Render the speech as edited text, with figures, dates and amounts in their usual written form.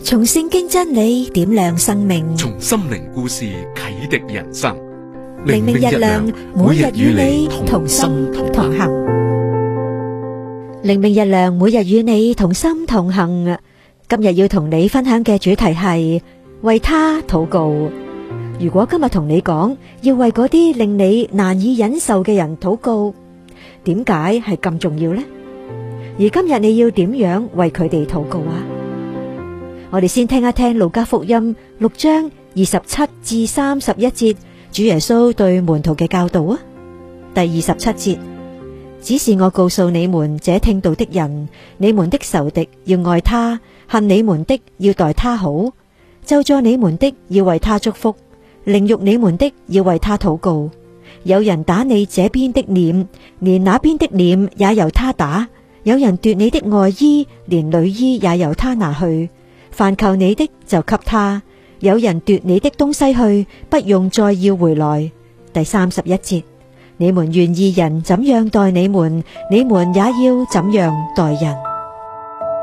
從聖經真理點亮生命， 從心靈故事啟迪人生。 靈命日亮，每日與你同心同行。靈命日亮，每日與你同心同行。今日要同你分享嘅主題係為他禱告。如果今日同你講要為嗰啲令你難以忍受嘅人禱告，點解係咁重要呢？而今日你要點樣為佢哋禱告啊？我哋先聽一聽路加福音6章27至31節，主耶穌對門徒嘅教導啊。第27節，只是我告訴你們這聽道的人，你們的仇敵要愛他，恨你們的要待他好，咒詛你們的要為他祝福，凌辱你們的要為他禱告。有人打你這邊的臉，連那邊的臉也由他打；有人奪你的外衣，連裡衣也由他拿去。凡求你的就給他，有人奪你的東西去，不用再要回來。第31節，你們願義人怎樣待你們，你們也要怎樣待人。